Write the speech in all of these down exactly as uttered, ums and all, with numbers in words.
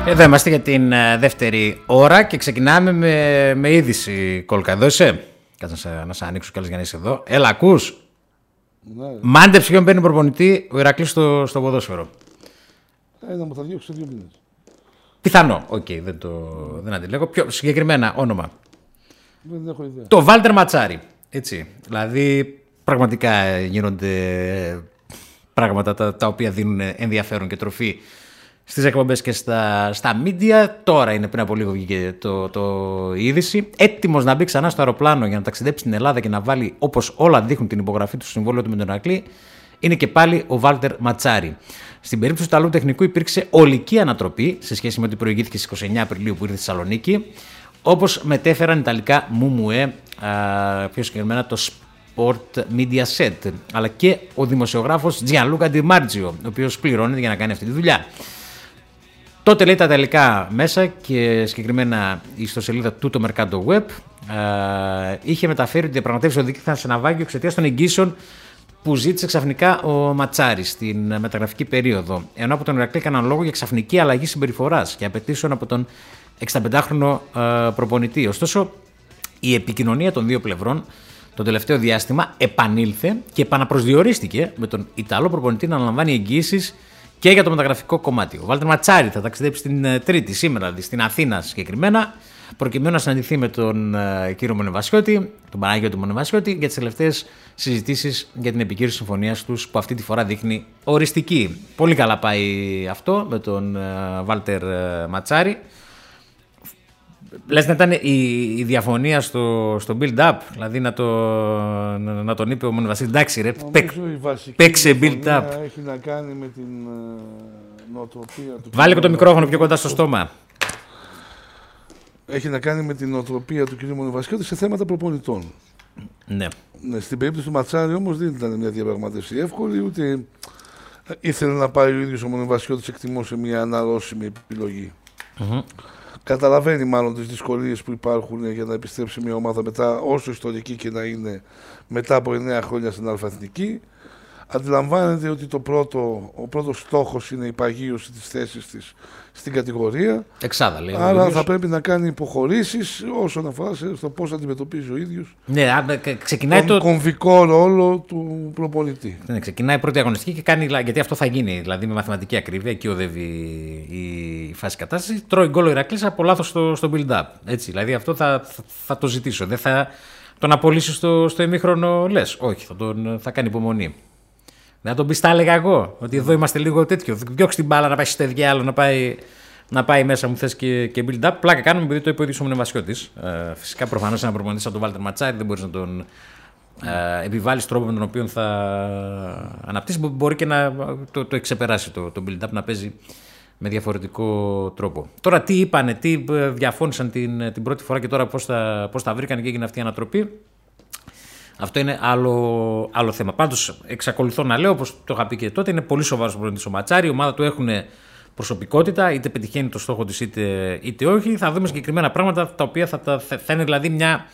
Εδώ είμαστε για την uh, δεύτερη ώρα και ξεκινάμε με, με είδηση. Κόλκα, εδώ είσαι. Κάτσε να, να σε ανοίξω κιόλας για να είσαι εδώ. Έλα, ακούς. Ναι. Μάντεψε ποιον παίρνει προπονητή ο Ηρακλής στο, στο ποδόσφαιρο. Ένα μου θα διώξει σε δύο μήνες. Πιθανό. Οκ, okay, δεν, το, δεν αντιλέγω. Πιο συγκεκριμένα όνομα. Δεν έχω ιδέα. Το Βάλτερ Ματσάρι. Έτσι. Δηλαδή, πραγματικά γίνονται πράγματα τα, τα οποία δίνουν ενδιαφέρον και τροφή στις εκπομπές και στα, στα media. Τώρα είναι, πριν από λίγο βγήκε το, το είδηση. Έτοιμος να μπει ξανά στο αεροπλάνο για να ταξιδέψει στην Ελλάδα και να βάλει, όπως όλα δείχνουν, την υπογραφή του συμβόλαιο του με τον Ηρακλή, είναι και πάλι ο Βάλτερ Ματσάρι. Στην περίπτωση του Ιταλού τεχνικού υπήρξε ολική ανατροπή σε σχέση με ό,τι προηγήθηκε στις είκοσι εννέα Απριλίου που ήρθε στη Θεσσαλονίκη. Όπως μετέφεραν ιταλικά Μουμουέ, πιο συγκεκριμένα το Sport Media Set, αλλά και ο δημοσιογράφος Gianluca Di Marzio, ο οποίος πληρώνεται για να κάνει αυτή τη δουλειά. Τότε λέει τα ιταλικά μέσα και συγκεκριμένα η ιστοσελίδα του το Mercato Web ε, είχε μεταφέρει ότι οι διαπραγματεύσεις οδήγησαν σε ναυάγιο εξαιτίας των εγγύσεων που ζήτησε ξαφνικά ο Ματσάρι στην μεταγραφική περίοδο. Ενώ από τον Ηρακλή έκαναν λόγο για ξαφνική αλλαγή συμπεριφοράς και απαιτήσεων από τον εξηνταπεντάχρονο ε, προπονητή. Ωστόσο, η επικοινωνία των δύο πλευρών το τελευταίο διάστημα επανήλθε και επαναπροσδιορίστηκε με τον Ιταλό προπονητή να αναλαμβάνει εγγύησεις και για το μεταγραφικό κομμάτι. Ο Βάλτερ Ματσάρι θα ταξιδέψει την Τρίτη, σήμερα, δηλαδή στην Αθήνα συγκεκριμένα, προκειμένου να συναντηθεί με τον uh, κύριο Μονεβασιώτη, τον Παναγιώτη Μονεβασιώτη, για τις τελευταίες συζητήσεις για την επικύρωση συμφωνίας τους, που αυτή τη φορά δείχνει οριστική. Πολύ καλά πάει αυτό με τον uh, Βάλτερ uh, Ματσάρι. Λες να ήταν η, η διαφωνία στο, στο build-up, δηλαδή να, το, να, να τον είπε ο Μονεβασιώτης, εντάξει ρε, παίξε build-up. Έχει να κάνει με την uh, νοοτροπία του. Βάλε και το μικρόφωνο πιο κοντά στο στόμα. Έχει να κάνει με την νοοτροπία του κ. Μονεβασιώτη σε θέματα προπονητών. Ναι. Ναι. Στην περίπτωση του Ματσάρι όμως δεν ήταν μια διαπραγματεύση εύκολη, ούτε ήθελε να πάει ο ίδιος ο Μονεβασιώτης, εκτιμώ, σε μια αναρρώσιμη επιλογή. Mm-hmm. Καταλαβαίνει μάλλον τις δυσκολίες που υπάρχουν για να επιστρέψει μια ομάδα μετά, όσο ιστορική και να είναι, μετά από εννέα χρόνια στην αλφαεθνική. Αντιλαμβάνεται ότι το πρώτο, ο πρώτος στόχος είναι η παγίωση της θέσης της στην κατηγορία. Εξάδα, λέει. Άρα θα πρέπει να κάνει υποχωρήσεις όσον αφορά στο πώς αντιμετωπίζει ο ίδιος, ναι, ξεκινάει τον το κομβικό ρόλο του προπονητή. Ναι, ξεκινάει η πρώτη αγωνιστική και κάνει, γιατί αυτό θα γίνει, δηλαδή με μαθηματική ακρίβεια, εκεί οδεύει η φάση κατάσταση. Τρώει γκολ ο Ηρακλής από λάθος στο, στο build-up. Έτσι, δηλαδή αυτό θα, θα, θα το ζητήσω. Δεν θα τον απολύσει στο, στο ημίχρονο, λες. Όχι, θα, τον, θα κάνει υπομονή. Να τον πει, τα έλεγα εγώ, ότι εδώ είμαστε λίγο τέτοιο. Διώξει την μπάλα να πάει στη διάλογο, να πάει, να πάει μέσα μου, θες και, και build-up. Πλάκα κάνουμε, επειδή το είπε ο ίδιος ο Μονεβασιώτης. Ε, φυσικά, προφανώς, ένα προπονητή σαν τον Βάλτερ Ματσάρι δεν μπορεί να τον ε, επιβάλλει τρόπο με τον οποίο θα αναπτύσσει. Μπορεί και να το, το εξεπεράσει το, το build-up, να παίζει με διαφορετικό τρόπο. Τώρα, τι είπανε, τι διαφώνησαν την, την πρώτη φορά και τώρα πώς τα, πώς τα βρήκαν και έγινε αυτή η ανατροπή. Αυτό είναι άλλο, άλλο θέμα. Πάντως, εξακολουθώ να λέω, όπως το είχα πει και τότε, είναι πολύ σοβαρός προπονητής ο Ματσάρι. Η ομάδα του έχουν προσωπικότητα, είτε πετυχαίνει το στόχο της είτε, είτε όχι. Θα δούμε συγκεκριμένα πράγματα τα οποία θα, θα, θα είναι δηλαδή μια.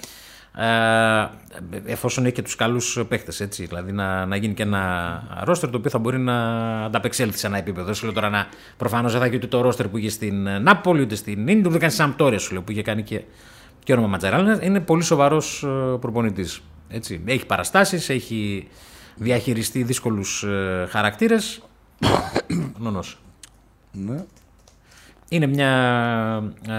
Ε, εφόσον έχει και τους καλούς παίχτες, έτσι. Δηλαδή να, να γίνει και ένα ρόστερ το οποίο θα μπορεί να ανταπεξέλθει σε ένα επίπεδο. Σου λέω τώρα να. Προφανώς δεν θα έχει ούτε το ρόστερ που είχε στην Νάπολη, ούτε στην Ίντερ, ούτε καν στην Σαμπτόρια, σου λέω, που είχε κάνει και, και όνομα Ματσάρι. Αλλά είναι πολύ σοβαρός προπονητής. Έτσι. Έχει παραστάσεις, έχει διαχειριστεί δύσκολους ε, χαρακτήρες. Νονός. Ναι. Είναι μια